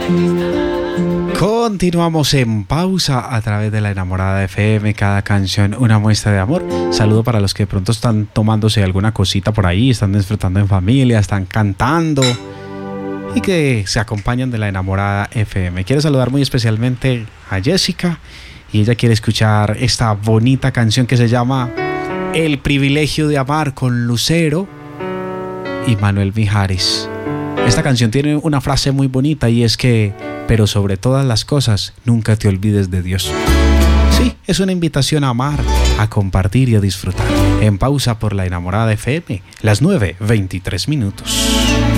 Continuamos en pausa a través de La Enamorada FM, cada canción una muestra de amor. Saludo para los que de pronto están tomándose alguna cosita por ahí, están disfrutando en familia, están cantando y que se acompañan de La Enamorada FM. Quiero saludar muy especialmente a Jessica y ella quiere escuchar esta bonita canción que se llama El privilegio de amar, con Lucero y Manuel Mijares. Esta canción tiene una frase muy bonita y es que, pero sobre todas las cosas, nunca te olvides de Dios. Sí, es una invitación a amar, a compartir y a disfrutar. En pausa por La Enamorada FM, las 9:23 minutos.